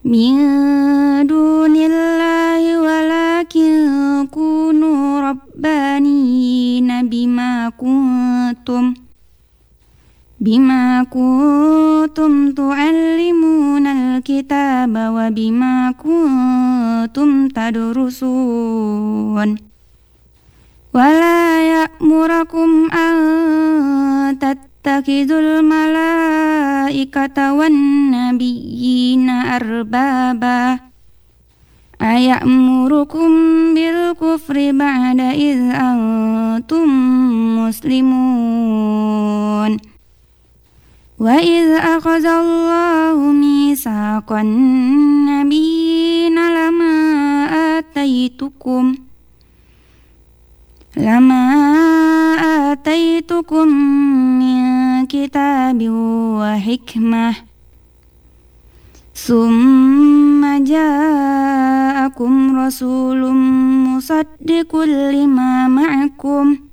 min dunillahi walakin kunu rabbanina bima kuntum tu'allimunal kitaba wa bima kuntum tadrusun wala ya'murakum an tattakhidul malaikata wan nabiyyina arbaba aya'murukum bil kufri ba'da iz antum muslimun wa iz akhadallahu mitsaqan nabiyyina lama ataitukum min kitabin wa hikmah summa ja'akum rasulun musaddiqul lima ma'akum